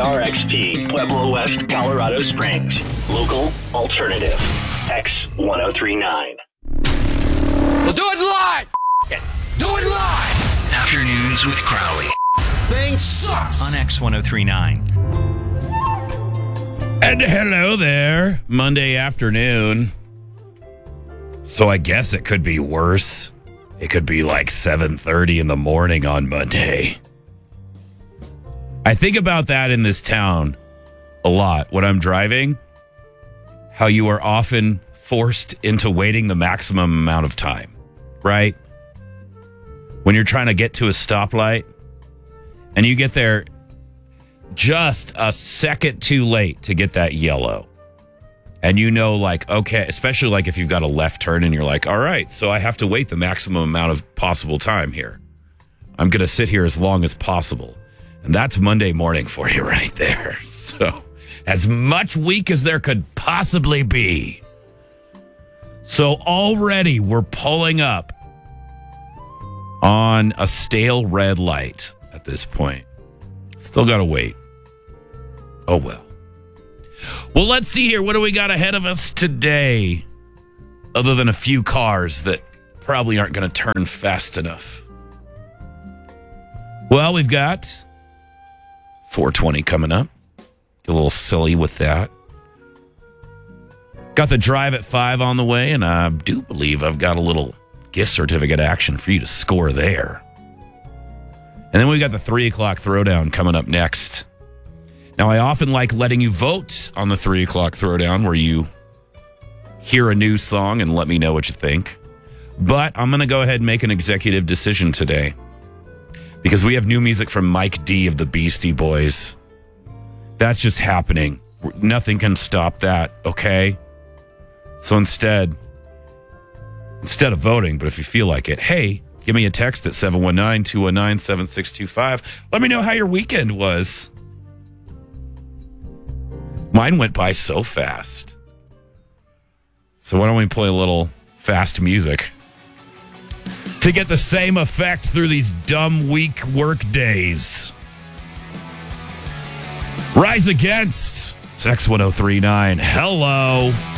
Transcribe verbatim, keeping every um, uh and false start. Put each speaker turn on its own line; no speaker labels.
R X P, Pueblo West, Colorado Springs. Local alternative. X ten thirty-nine.
We'll do it live! F- it. Do it live!
Afternoons with Crowley.
Thing sucks!
On X ten thirty-nine.
And hello there. Monday afternoon. So I guess it could be worse. It could be like seven thirty in the morning on Monday. I think about that in this town a lot when I'm driving. How you are often forced into waiting the maximum amount of time, right? When you're trying to get to a stoplight and you get there just a second too late to get that yellow. And you know, like, okay, especially like if you've got a left turn and you're like, all right, so I have to wait the maximum amount of possible time here. I'm going to sit here as long as possible. And that's Monday morning for you right there. So as much week as there could possibly be. So already we're pulling up on a stale red light at this point. Still got to wait. Oh, well. Well, let's see here. What do we got ahead of us today? Other than a few cars that probably aren't going to turn fast enough. Well, we've got four twenty coming up. Get a little silly with that. Got the drive at five on the way, and I do believe I've got a little gift certificate action for you to score there. And then we got the three o'clock throwdown coming up next. Now, I often like letting you vote on the three o'clock throwdown where you hear a new song and let me know what you think. But I'm going to go ahead and make an executive decision today because we have new music from Mike D of the Beastie Boys. That's just happening. Nothing can stop that, okay? So instead, instead of voting, but if you feel like it, hey, give me a text at seven one nine, two one nine, seven six two five. Let me know how your weekend was. Mine went by so fast. So why don't we play a little fast music to get the same effect through these dumb week work days. Rise Against. It's X ten thirty-nine. Hello.